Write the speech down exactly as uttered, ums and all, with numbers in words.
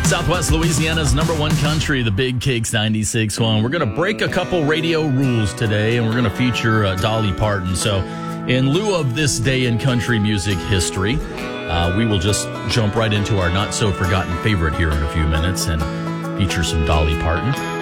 Southwest Louisiana's number one country, the Big Cakes ninety-six point one. We're going to break a couple radio rules today, and we're going to feature uh, Dolly Parton. So in lieu of this day in country music history, uh, we will just jump right into our not-so-forgotten favorite here in a few minutes and feature some Dolly Parton.